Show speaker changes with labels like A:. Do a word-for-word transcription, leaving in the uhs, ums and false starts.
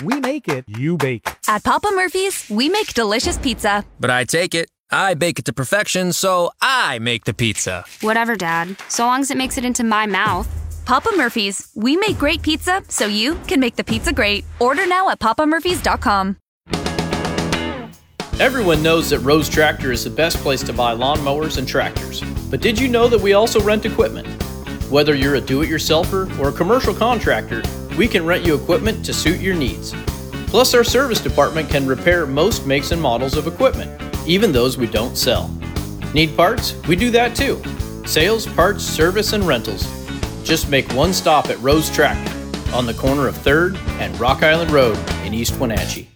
A: We make it, you bake it.
B: At Papa Murphy's, we make delicious pizza.
C: But I take it, I bake it to perfection, so I make the pizza.
D: Whatever, Dad. So long as it makes it into my mouth.
B: Papa Murphy's, we make great pizza so you can make the pizza great. Order now at papa murphys dot com.
E: Everyone knows that Rose Tractor is the best place to buy lawnmowers and tractors. But did you know that we also rent equipment? Whether you're a do-it-yourselfer or a commercial contractor, we can rent you equipment to suit your needs. Plus, our service department can repair most makes and models of equipment, even those we don't sell. Need parts? We do that too. Sales, parts, service, and rentals. Just make one stop at Rose Tractor on the corner of third and Rock Island Road in East Wenatchee.